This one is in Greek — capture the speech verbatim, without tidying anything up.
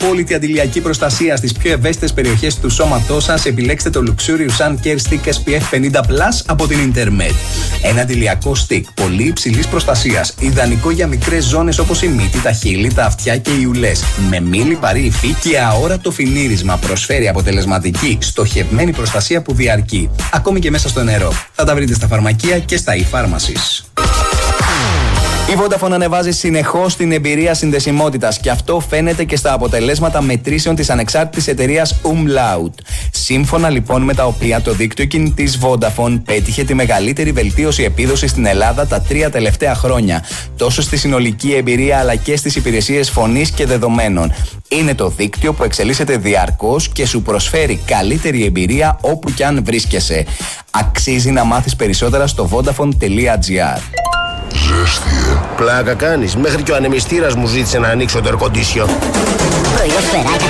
απόλυτη αντιλιακή προστασία στις πιο ευαίσθητες περιοχές του σώματός σας, επιλέξτε το Luxurious Sun Care Stick ες πι εφ πενήντα πλας από την Intermed. Ένα αντιλιακό stick πολύ υψηλής προστασίας, ιδανικό για μικρές ζώνες όπως η μύτη, τα χείλη, τα αυτιά και οι ουλές. Με μη λιπαρή υφή και αόρατο φινίρισμα, προσφέρει αποτελεσματική, στοχευμένη προστασία που διαρκεί, ακόμη και μέσα στο νερό. Θα τα βρείτε στα φαρμακεία και στα e-pharmacies. Η Vodafone ανεβάζει συνεχώς την εμπειρία συνδεσιμότητας και αυτό φαίνεται και στα αποτελέσματα μετρήσεων της ανεξάρτητης εταιρείας Umlaut. Σύμφωνα λοιπόν με τα οποία το δίκτυο κινητής Vodafone πέτυχε τη μεγαλύτερη βελτίωση επίδοσης στην Ελλάδα τα τρία τελευταία χρόνια, τόσο στη συνολική εμπειρία αλλά και στις υπηρεσίες φωνής και δεδομένων. Είναι το δίκτυο που εξελίσσεται διαρκώς και σου προσφέρει καλύτερη εμπειρία όπου κι αν βρίσκεσαι. Αξίζει να μάθεις περισσότερα στο vodafone τελεία gr. Ζέστη, ε. Πλάκα κάνεις. Μέχρι και ο ανεμιστήρας μου ζήτησε να ανοίξω το air condition. Πρωινό σφαιράκια